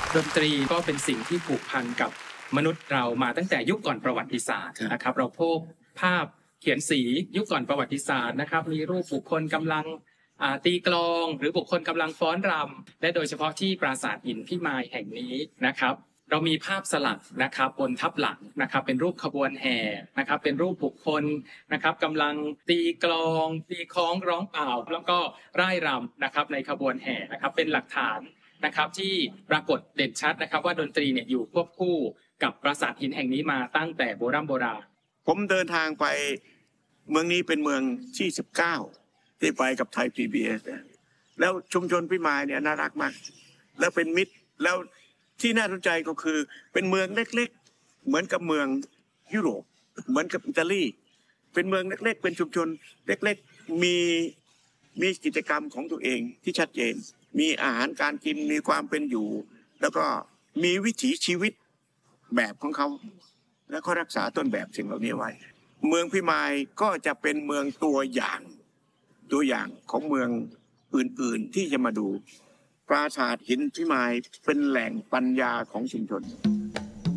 ดนตรีก็เป็นสิ่งที่ผูกพันกับมนุษย์เรามาตั้งแต่ยุคก่อนประวัติศาสตร์นะครับเราพบภาพเขียนสียุคก่อนประวัติศาสตร์นะครับมีรูปบุคคลกำลังตีกลองหรือบุคคลกำลังฟ้อนรำและโดยเฉพาะที่ปราสาทหินพิมายแห่งนี้นะครับเรามีภาพสลักนะครับบนทับหลังนะครับเป็นรูปขบวนแห่นะครับเป็นรูปบุคคลนะครับกำลังตีกลองตีคล้องร้องเปล่าแล้วก็ร่ายรำนะครับในขบวนแห่นะครับเป็นหลักฐานนะครับที่ปรากฏเด่นชัดนะครับว่าดนตรีเนี่ยอยู่ควบคู่กับปราสาทหินแห่งนี้มาตั้งแต่โบราณผมเดินทางไปเมืองนี้เป็นเมืองที่19ที่ไปกับไทย PBS แล้วชุมชนพิมายเนี่ยน่ารักมากแล้วเป็นมิตรแล้วที่น่าสนใจก็คือเป็นเมืองเล็กๆเหมือนกับเมืองยุโรปเหมือนกับอิตาลีเป็นเมืองเล็กๆเป็นชุมชนเล็กๆมีกิจกรรมของตัวเองที่ชัดเจนมีอาหารการกินมีความเป็นอยู่แล้วก็มีวิถีชีวิตแบบของเขาแล้วก็รักษาต้นแบบสิ่งเหล่านี้ไว้เมืองพิมายก็จะเป็นเมืองตัวอย่างของเมืองอื่นๆที่จะมาดูปราสาทหินพิมายเป็นแหล่งปัญญาของชุมชน